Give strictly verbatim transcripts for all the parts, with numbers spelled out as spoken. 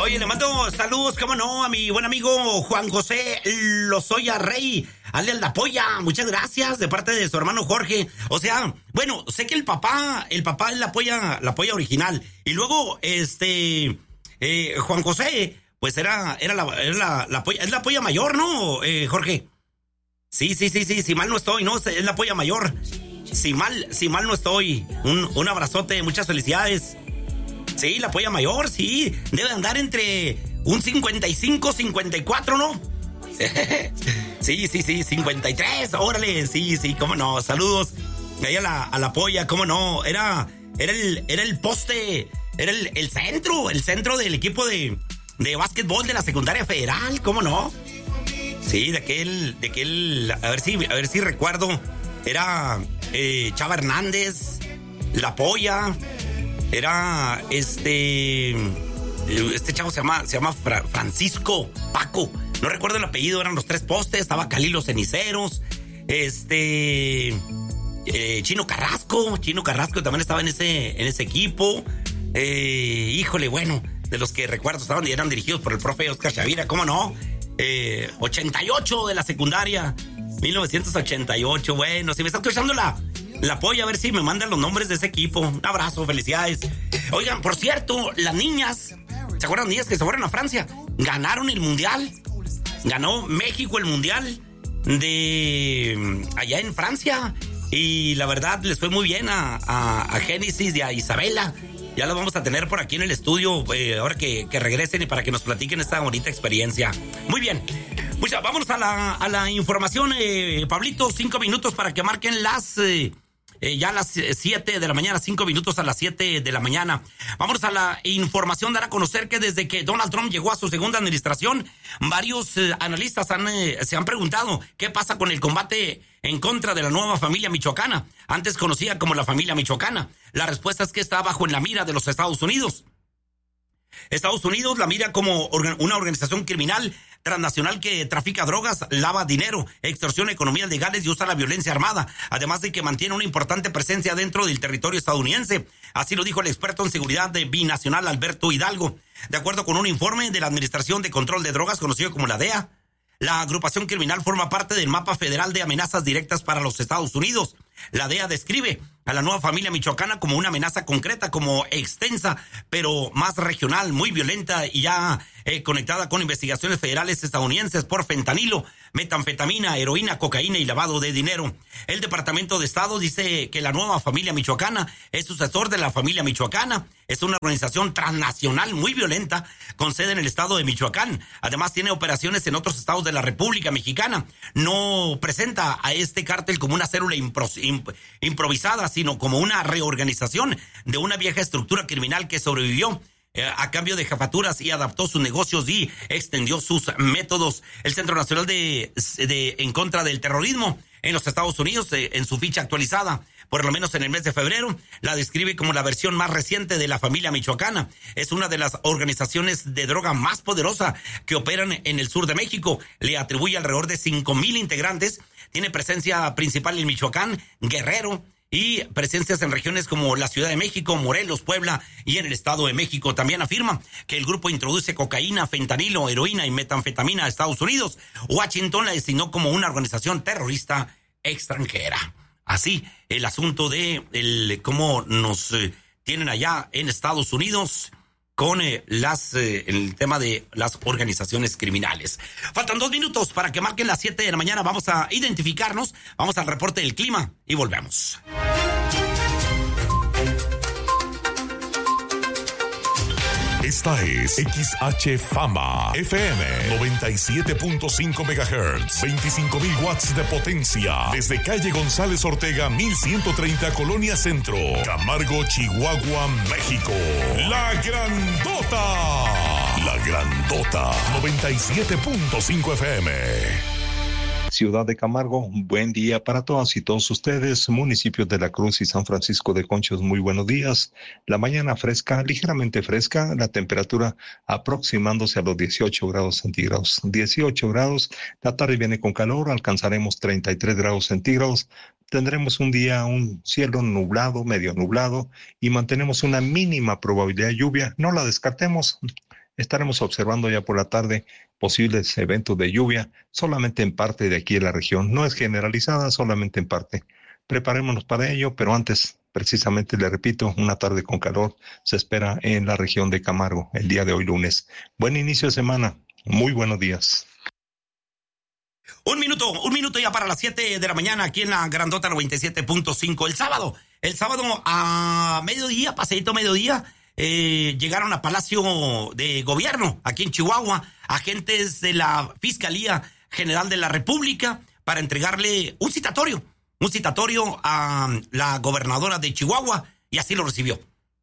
Oye, le mando saludos, cómo no, a mi buen amigo Juan José Lozoya Rey, alias La Polla. Muchas gracias de parte de su hermano Jorge. O sea, bueno, sé que el papá, el papá es la polla, la polla original. Y luego, este, eh, Juan José, pues era, era la, era la, la polla, es la polla mayor, ¿no, eh, Jorge? Sí, sí, sí, sí, si mal no estoy, ¿no? Es la polla mayor. Si mal, si mal no estoy. Un, un abrazote, muchas felicidades. Sí, la polla mayor, sí. Debe andar entre un cincuenta y cinco, cincuenta y cuatro, ¿no? Sí, sí, sí, cincuenta y tres, órale, sí, sí, cómo no. Saludos ahí a la, a la polla, cómo no. Era, era, el, era el poste, era el, el centro, el centro del equipo de, de básquetbol de la secundaria federal, cómo no. Sí, de aquel, de aquel, a ver si, a ver si recuerdo. Era eh, Chava Hernández, La Polla. Era este. Este chavo se llama, se llama Fra, Francisco Paco. No recuerdo el apellido, eran los tres postes. Estaba Calilo Ceniceros. Este. Eh, Chino Carrasco. Chino Carrasco también estaba en ese, en ese equipo. Eh, híjole, bueno, de los que recuerdo estaban y eran dirigidos por el profe Oscar Chavira, ¿cómo no? Eh, ochenta y ocho de la secundaria. mil novecientos ochenta y ocho. Bueno, si me está escuchando la. La Polla, a ver si me mandan los nombres de ese equipo. Un abrazo, felicidades. Oigan, por cierto, las niñas, ¿se acuerdan niñas que se fueron a Francia? Ganaron el mundial. Ganó México el mundial de allá en Francia. Y la verdad, les fue muy bien a, a, a Génesis y a Isabela. Ya las vamos a tener por aquí en el estudio, eh, ahora que, que regresen y para que nos platiquen esta bonita experiencia. Muy bien. Pues ya, vámonos a la, a la información, eh, Pablito. Cinco minutos para que marquen las... Eh, Eh, ya a las siete de la mañana, cinco minutos a las siete de la mañana. Vamos a la información, dar a conocer que desde que Donald Trump llegó a su segunda administración, varios eh, analistas han, eh, se han preguntado qué pasa con el combate en contra de la nueva familia michoacana, antes conocida como la familia michoacana. La respuesta es que está bajo en la mira de los Estados Unidos. Estados Unidos la mira como orga- una organización criminal transnacional que trafica drogas, lava dinero, extorsiona economías legales y usa la violencia armada, además de que mantiene una importante presencia dentro del territorio estadounidense. Así lo dijo el experto en seguridad de binacional Alberto Hidalgo. De acuerdo con un informe de la Administración de Control de Drogas, conocido como la D E A, la agrupación criminal forma parte del mapa federal de amenazas directas para los Estados Unidos. La D E A describe a la nueva familia michoacana como una amenaza concreta, como extensa, pero más regional, muy violenta y ya eh, conectada con investigaciones federales estadounidenses por fentanilo, metanfetamina, heroína, cocaína y lavado de dinero. El Departamento de Estado dice que la nueva familia michoacana es sucesor de la familia michoacana. Es una organización transnacional muy violenta con sede en el estado de Michoacán. Además tiene operaciones en otros estados de la República Mexicana. No presenta a este cártel como una célula impro, imp, improvisada, sino como una reorganización de una vieja estructura criminal que sobrevivió eh, a cambio de jefaturas y adaptó sus negocios y extendió sus métodos. El Centro Nacional de, de en contra del terrorismo en los Estados Unidos, eh, en su ficha actualizada, por lo menos en el mes de febrero, la describe como la versión más reciente de la familia michoacana. Es una de las organizaciones de droga más poderosa que operan en el sur de México. Le atribuye alrededor de cinco mil integrantes. Tiene presencia principal en Michoacán, Guerrero, y presencias en regiones como la Ciudad de México, Morelos, Puebla y en el Estado de México. También afirma que el grupo introduce cocaína, fentanilo, heroína y metanfetamina a Estados Unidos. Washington la designó como una organización terrorista extranjera. Así, el asunto de el, cómo nos eh, tienen allá en Estados Unidos con eh, las eh, el tema de las organizaciones criminales. Faltan dos minutos para que marquen las siete de la mañana. Vamos a identificarnos, vamos al reporte del clima y volvemos. Esta es X H Fama F M noventa y siete punto cinco megahertz, veinticinco mil watts de potencia, desde calle González Ortega mil ciento treinta, Colonia Centro, Camargo, Chihuahua, México. La Grandota, La Grandota, noventa y siete punto cinco F M. Ciudad de Camargo, buen día para todas y todos ustedes. Municipios de La Cruz y San Francisco de Conchos, muy buenos días. La mañana fresca, ligeramente fresca, la temperatura aproximándose a los dieciocho grados centígrados. dieciocho grados, la tarde viene con calor, alcanzaremos treinta y tres grados centígrados. Tendremos un día, un cielo nublado, medio nublado, y mantenemos una mínima probabilidad de lluvia. No la descartemos. Estaremos observando ya por la tarde posibles eventos de lluvia, solamente en parte de aquí en la región. No es generalizada, solamente en parte. Preparémonos para ello, pero antes, precisamente le repito, una tarde con calor se espera en la región de Camargo el día de hoy lunes. Buen inicio de semana, muy buenos días. Un minuto, un minuto ya para las siete de la mañana aquí en la Grandota noventa y siete punto cinco. El sábado, el sábado a mediodía, paseíto mediodía, eh, llegaron a Palacio de Gobierno, aquí en Chihuahua, agentes de la Fiscalía General de la República para entregarle un citatorio, un citatorio a la gobernadora de Chihuahua, y así lo recibió.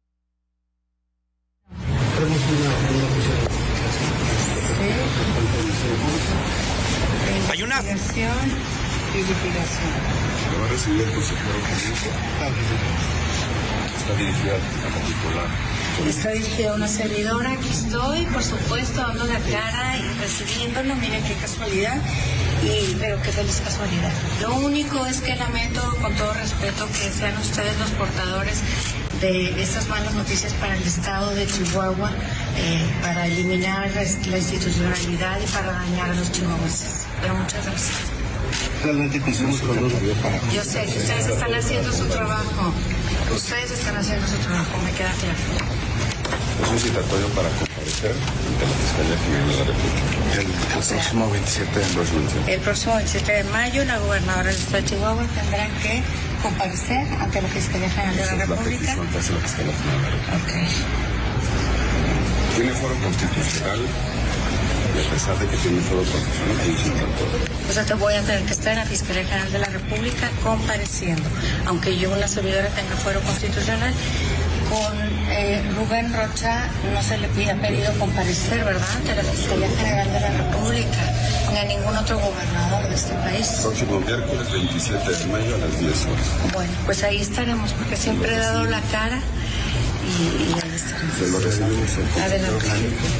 Hay una... Y litigación. Lo va a recibir el consejero jurídico. Está dirigida a particular. Está dirigida a una servidora, aquí estoy, por supuesto, dando la cara y recibiéndolo, miren qué casualidad, y, pero qué feliz casualidad. Lo único es que lamento, con todo respeto, que sean ustedes los portadores de estas malas noticias para el estado de Chihuahua, eh, para eliminar la, la institucionalidad y para dañar a los chihuahuenses. Pero muchas gracias. Realmente cumplimos con los para... Yo sé que ustedes están haciendo su trabajo. Ustedes están haciendo su trabajo, me queda claro. Es un citatorio para comparecer ante la Fiscalía General de la República. El, el próximo veintisiete de mayo. El próximo veintisiete de mayo, la gobernadora del estado de Chihuahua tendrán que comparecer ante la Fiscalía General de la Esa República. Es la petición que hace la Fiscalía General de la República. Okay. Tiene foro constitucional, y a pesar de que tiene foro constitucional, hay un citatorio. O sea, te voy a tener que estar en la Fiscalía General de la República compareciendo. Aunque yo, una servidora, tenga fuero constitucional, con eh, Rubén Rocha no se le pide, ha pedido comparecer, ¿verdad?, ante la Fiscalía General de la República, ni a ningún otro gobernador de este país. Próximo miércoles veintisiete de mayo a las diez horas. Bueno, pues ahí estaremos, porque siempre he dado la cara y, y ahí estaremos. Se lo recibimos en Adelante.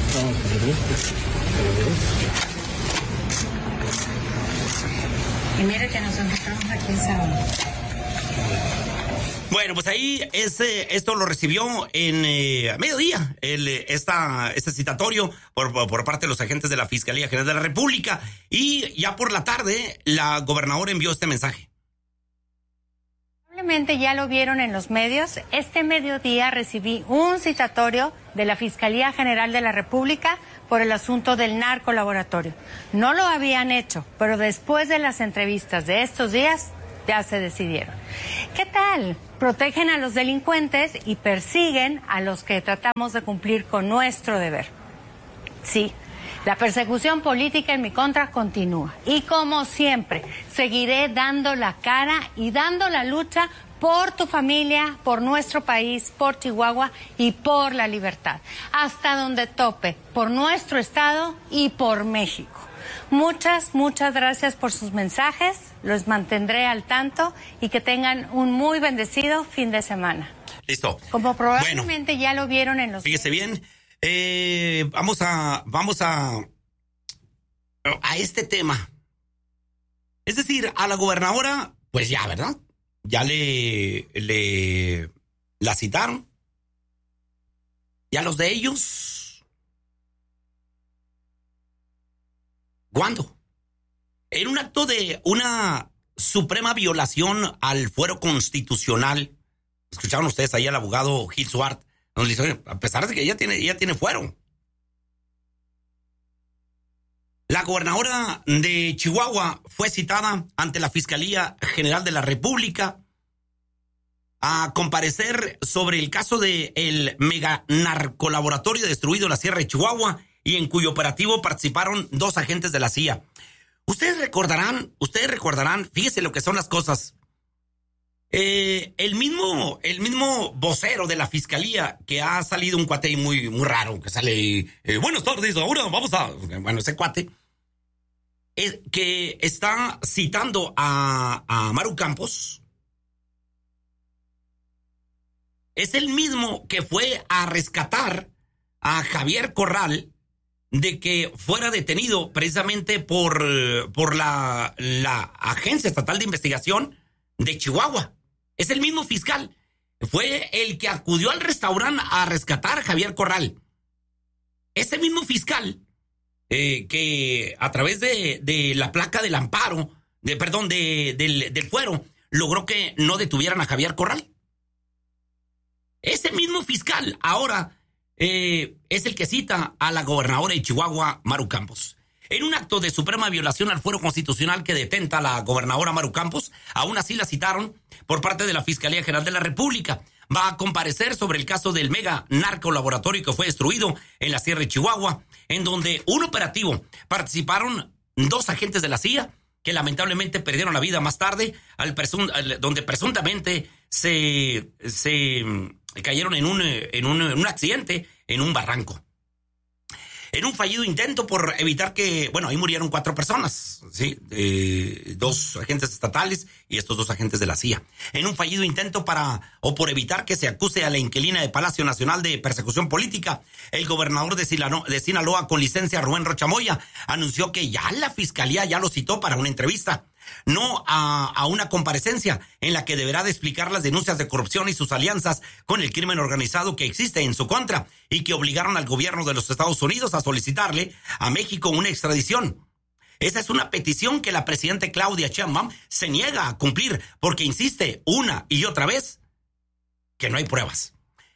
Y mire que nos encontramos aquí en sábado. Bueno, pues ahí ese, esto lo recibió en eh, mediodía, el, esta, este citatorio por, por, por parte de los agentes de la Fiscalía General de la República, y ya por la tarde la gobernadora envió este mensaje. Probablemente ya lo vieron en los medios. Este mediodía recibí un citatorio de la Fiscalía General de la República por el asunto del narcolaboratorio. No lo habían hecho, pero después de las entrevistas de estos días ya se decidieron. ¿Qué tal? Protegen a los delincuentes y persiguen a los que tratamos de cumplir con nuestro deber. Sí, la persecución política en mi contra continúa. Y como siempre, seguiré dando la cara y dando la lucha por tu familia, por nuestro país, por Chihuahua y por la libertad. Hasta donde tope, por nuestro estado y por México. Muchas, muchas gracias por sus mensajes. Los mantendré al tanto y que tengan un muy bendecido fin de semana. Listo. Como probablemente bueno, ya lo vieron en los... Fíjese bien, eh, vamos a, vamos a, a este tema. Es decir, a la gobernadora, pues ya, ¿verdad? Ya le, le, la citaron. Y a los de ellos, ¿cuándo? En un acto de una suprema violación al fuero constitucional. Escucharon ustedes ahí al abogado Gil Suart, donde dice, a pesar de que ella tiene, ella tiene fuero. La gobernadora de Chihuahua fue citada ante la Fiscalía General de la República a comparecer sobre el caso de el mega narcolaboratorio destruido en la Sierra de Chihuahua y en cuyo operativo participaron dos agentes de la C I A. Ustedes recordarán, ustedes recordarán, fíjese lo que son las cosas. Eh, el mismo, el mismo vocero de la fiscalía, que ha salido un cuate muy, muy raro, que sale, eh, buenas tardes, ahora vamos a, bueno, ese cuate, eh, que está citando a, a Maru Campos, es el mismo que fue a rescatar a Javier Corral de que fuera detenido precisamente por, por la, la Agencia Estatal de Investigación de Chihuahua. Es el mismo fiscal. Fue el que acudió al restaurante a rescatar a Javier Corral. ese mismo fiscal eh, que a través de, de la placa del amparo, de perdón, de, del, del fuero, logró que no detuvieran a Javier Corral. Ese mismo fiscal ahora eh, es el que cita a la gobernadora de Chihuahua, Maru Campos. En un acto de suprema violación al fuero constitucional que detenta a la gobernadora Maru Campos, aún así la citaron por parte de la Fiscalía General de la República. Va a comparecer sobre el caso del mega narcolaboratorio que fue destruido en la Sierra de Chihuahua, en donde un operativo participaron dos agentes de la C I A que lamentablemente perdieron la vida más tarde, al presun- al, donde presuntamente se, se cayeron en un, en, un, en un accidente en un barranco. En un fallido intento por evitar que, bueno, ahí murieron cuatro personas, ¿sí? Eh, dos agentes estatales y estos dos agentes de la C I A. En un fallido intento para, o por evitar que se acuse a la inquilina de Palacio Nacional de persecución política, el gobernador de, Silano, de Sinaloa con licencia, Rubén Rocha Moya, anunció que ya la fiscalía ya lo citó para una entrevista. No a, a una comparecencia en la que deberá de explicar las denuncias de corrupción y sus alianzas con el crimen organizado que existe en su contra y que obligaron al gobierno de los Estados Unidos a solicitarle a México una extradición. Esa es una petición que la presidenta Claudia Sheinbaum se niega a cumplir porque insiste una y otra vez que no hay pruebas.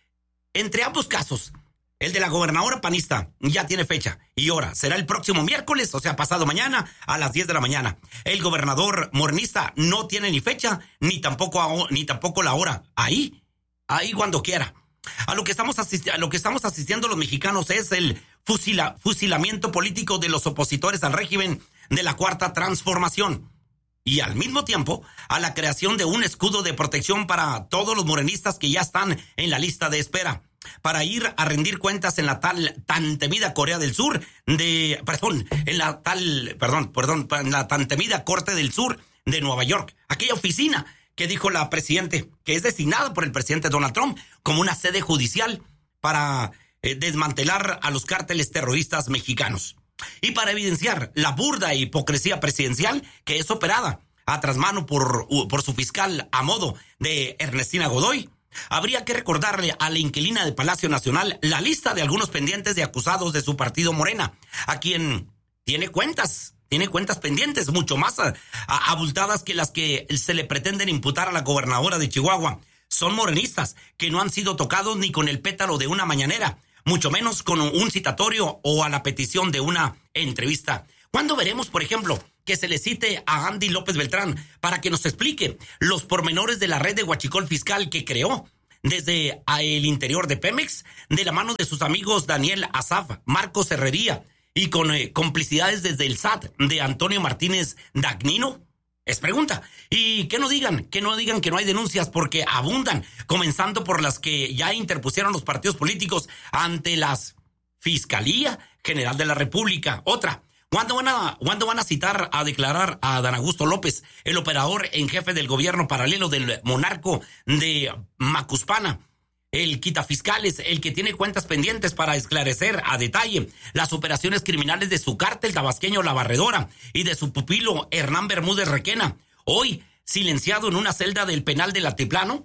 Entre ambos casos, el de la gobernadora panista ya tiene fecha y hora. Será el próximo miércoles, o sea, pasado mañana a las diez de la mañana. El gobernador morenista no tiene ni fecha ni tampoco, ni tampoco la hora. Ahí, ahí cuando quiera. A lo que estamos asisti- a lo que estamos asistiendo los mexicanos es el fusila- fusilamiento político de los opositores al régimen de la Cuarta Transformación. Y al mismo tiempo, a la creación de un escudo de protección para todos los morenistas que ya están en la lista de espera, para ir a rendir cuentas en la tal tan temida Corea del Sur, de, perdón, en la tal, perdón, perdón, en la tan temida Corte del Sur de Nueva York, aquella oficina que dijo la presidente, que es designada por el presidente Donald Trump como una sede judicial para eh, desmantelar a los cárteles terroristas mexicanos. Y para evidenciar la burda hipocresía presidencial que es operada a trasmano por, por su fiscal a modo de Ernestina Godoy, habría que recordarle a la inquilina de Palacio Nacional la lista de algunos pendientes de acusados de su partido Morena, a quien tiene cuentas, tiene cuentas pendientes mucho más a, a, abultadas que las que se le pretenden imputar a la gobernadora de Chihuahua. Son morenistas que no han sido tocados ni con el pétalo de una mañanera, mucho menos con un citatorio o a la petición de una entrevista. ¿Cuándo veremos, por ejemplo, que se le cite a Andy López Beltrán para que nos explique los pormenores de la red de huachicol fiscal que creó desde el interior de Pemex, de la mano de sus amigos Daniel Asaf, Marcos Herrería y con eh, complicidades desde el S A T de Antonio Martínez Dagnino? Es pregunta. Y que no digan, que no digan que no hay denuncias porque abundan, comenzando por las que ya interpusieron los partidos políticos ante la Fiscalía General de la República. Otra. ¿Cuándo van a, ¿cuándo van a citar a declarar a Dan Augusto López, el operador en jefe del gobierno paralelo del monarco de Macuspana? El quitafiscales, el que tiene cuentas pendientes para esclarecer a detalle las operaciones criminales de su cártel tabasqueño La Barredora y de su pupilo Hernán Bermúdez Requena, hoy silenciado en una celda del penal del Altiplano.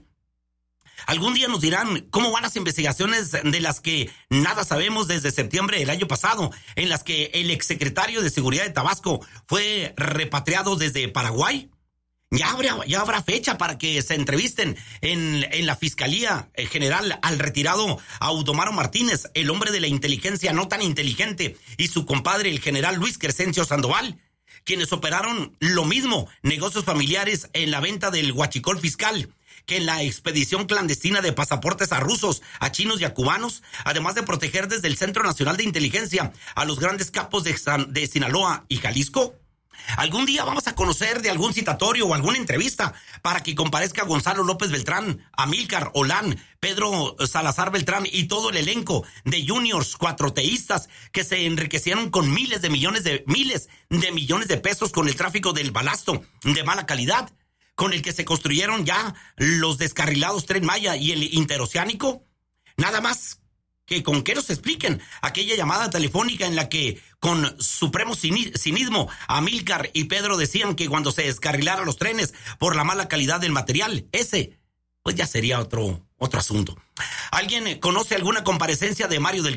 Algún día nos dirán cómo van las investigaciones de las que nada sabemos desde septiembre del año pasado, en las que el exsecretario de Seguridad de Tabasco fue repatriado desde Paraguay. Ya habrá, ya habrá fecha para que se entrevisten en, en la Fiscalía General al retirado Audomaro Martínez, el hombre de la inteligencia no tan inteligente, y su compadre, el general Luis Crescencio Sandoval, quienes operaron lo mismo, negocios familiares en la venta del huachicol fiscal, que en la expedición clandestina de pasaportes a rusos, a chinos y a cubanos, además de proteger desde el Centro Nacional de Inteligencia a los grandes capos de, San, de Sinaloa y Jalisco. Algún día vamos a conocer de algún citatorio o alguna entrevista para que comparezca Gonzalo López Beltrán, Amílcar Olán, Pedro Salazar Beltrán y todo el elenco de juniors cuatroteístas que se enriquecieron con miles de millones de miles de millones de pesos con el tráfico del balasto de mala calidad, con el que se construyeron ya los descarrilados Tren Maya y el interoceánico. Nada más que con que nos expliquen aquella llamada telefónica en la que con supremo cinismo Amílcar y Pedro decían que cuando se descarrilaran los trenes por la mala calidad del material, ese pues ya sería otro, otro asunto. ¿Alguien conoce alguna comparecencia de Mario Delgado,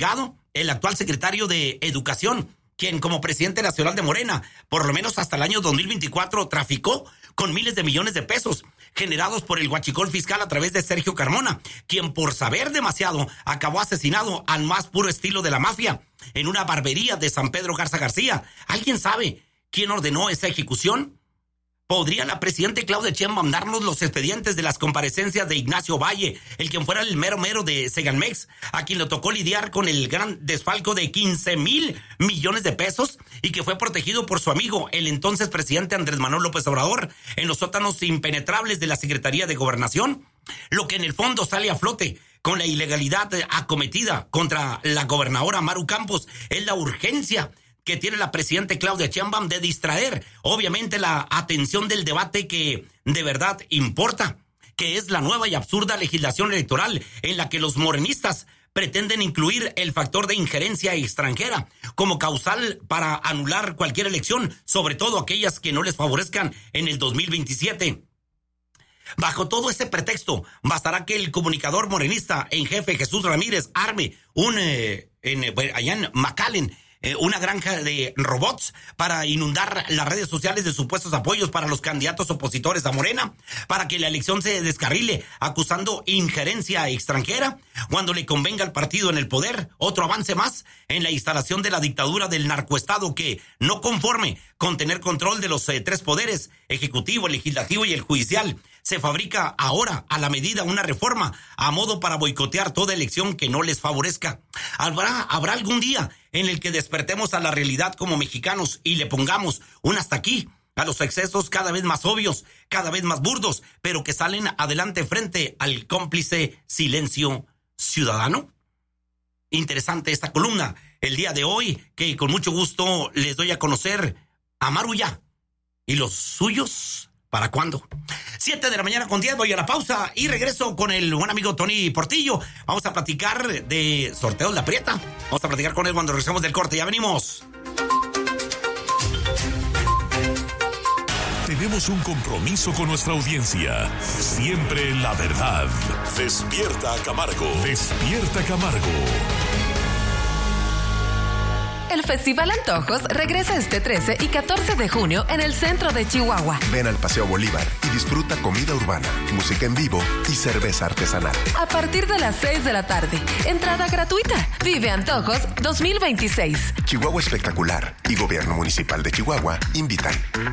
el actual secretario de Educación, quien como presidente nacional de Morena, por lo menos hasta el año dos mil veinticuatro, traficó con miles de millones de pesos generados por el huachicol fiscal a través de Sergio Carmona, quien por saber demasiado acabó asesinado al más puro estilo de la mafia en una barbería de San Pedro Garza García. ¿Alguien sabe quién ordenó esa ejecución? ¿Podría la presidenta Claudia Sheinbaum darnos los expedientes de las comparecencias de Ignacio Valle, el quien fuera el mero mero de Segalmex, a quien le tocó lidiar con el gran desfalco de quince mil millones de pesos y que fue protegido por su amigo, el entonces presidente Andrés Manuel López Obrador, en los sótanos impenetrables de la Secretaría de Gobernación? Lo que en el fondo sale a flote con la ilegalidad acometida contra la gobernadora Maru Campos es la urgencia que tiene la presidenta Claudia Sheinbaum de distraer, obviamente, la atención del debate que de verdad importa, que es la nueva y absurda legislación electoral en la que los morenistas pretenden incluir el factor de injerencia extranjera como causal para anular cualquier elección, sobre todo aquellas que no les favorezcan en el dos mil veintisiete. Bajo todo ese pretexto, bastará que el comunicador morenista en jefe Jesús Ramírez arme un eh, en, allá en McAllen Eh, una granja de robots para inundar las redes sociales de supuestos apoyos para los candidatos opositores a Morena, para que la elección se descarrile acusando injerencia extranjera cuando le convenga al partido en el poder. Otro avance más en la instalación de la dictadura del narcoestado que, no conforme con tener control de los eh, tres poderes, ejecutivo, el legislativo y el judicial, se fabrica ahora a la medida una reforma a modo para boicotear toda elección que no les favorezca. Habrá, habrá algún día en el que despertemos a la realidad como mexicanos y le pongamos un hasta aquí a los excesos cada vez más obvios, cada vez más burdos, pero que salen adelante frente al cómplice silencio ciudadano. Interesante esta columna el día de hoy, que con mucho gusto les doy a conocer a Maruya y los suyos. ¿Para cuándo? Siete de la mañana con diez, voy a la pausa y regreso con el buen amigo Tony Portillo. Vamos a platicar de sorteos de la Prieta. Vamos a platicar con él cuando regresemos del corte. Ya venimos. Tenemos un compromiso con nuestra audiencia. Siempre la verdad. Despierta Camargo. Despierta Camargo. El Festival Antojos regresa este trece y catorce de junio en el centro de Chihuahua. Ven al Paseo Bolívar y disfruta comida urbana, música en vivo y cerveza artesanal. A partir de las seis de la tarde, entrada gratuita. Vive Antojos dos mil veintiséis. Chihuahua Espectacular y Gobierno Municipal de Chihuahua invitan.